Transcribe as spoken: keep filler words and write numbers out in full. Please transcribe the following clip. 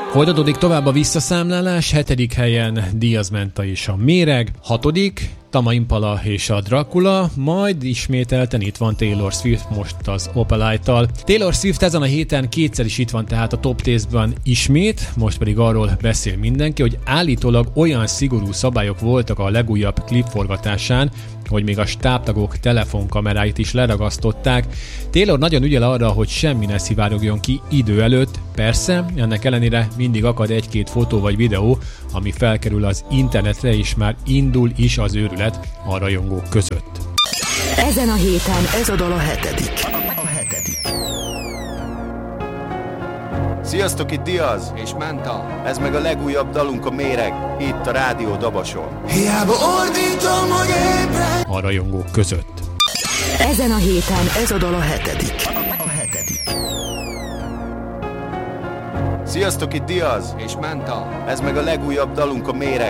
Folytatódik tovább a visszaszámlálás, hetedik helyen Diaz Menta és a Méreg, hatodik Tama Impala és a Dracula, majd ismételten itt van Taylor Swift most az Opalite-tal. Taylor Swift ezen a héten kétszer is itt van tehát a Top tízben ismét, most pedig arról beszél mindenki, hogy állítólag olyan szigorú szabályok voltak a legújabb klipforgatásán, hogy még a stábtagok telefonkameráit is leragasztották. Taylor nagyon ügyel arra, hogy semmi ne szivárogjon ki idő előtt. Persze, ennek ellenére mindig akad egy-két fotó vagy videó, ami felkerül az internetre, és már indul is az őrület a rajongók között. Ezen a héten ez a dal a hetedik. A hetedik. Sziasztok, itt Diaz és Menta. Ez meg a legújabb dalunk, a Méreg, itt a Rádió Dabason. Hiába ordítom, hogy ébredj a rajongók között. Ezen a héten ez a dal a hetedik. A hetedik. Sziasztok, itt Diaz és Menta. Ez meg a legújabb dalunk, a Méreg,